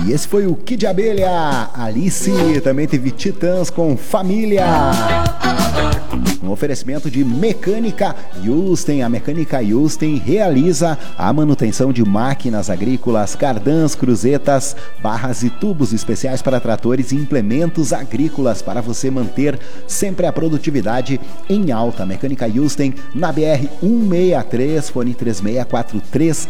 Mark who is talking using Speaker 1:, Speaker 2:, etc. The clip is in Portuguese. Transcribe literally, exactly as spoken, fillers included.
Speaker 1: E esse foi o Kid Abelha, Alice, também teve Titãs com Família. Um oferecimento de Mecânica Yusten. A Mecânica Yusten realiza a manutenção de máquinas agrícolas, cardãs, cruzetas, barras e tubos especiais para tratores e implementos agrícolas para você manter sempre a produtividade em alta. Mecânica Yusten na B R cento e sessenta e três, fone três seis quatro três